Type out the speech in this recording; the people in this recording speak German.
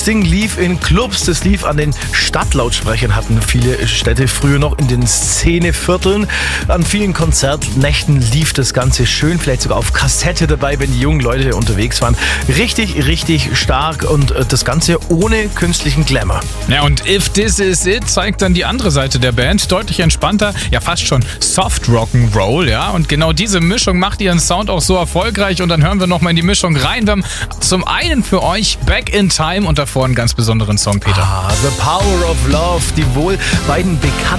Das Ding lief in Clubs, das lief an den Stadtlautsprechern, hatten viele Städte früher noch in den Szenevierteln. An vielen Konzertnächten lief das Ganze schön, vielleicht sogar auf Kassette dabei, wenn die jungen Leute unterwegs waren. Richtig, richtig stark und das Ganze ohne künstlichen Glamour. Ja, und If This Is It zeigt dann die andere Seite der Band, deutlich entspannter, ja fast schon Soft Rock'n'Roll, ja. Und genau diese Mischung macht ihren Sound auch so erfolgreich und dann hören wir nochmal in die Mischung rein. Wir haben zum einen für euch Back in Time und davor einen ganz besonderen Song, Peter. The Power of Love, die wohl beiden bekannten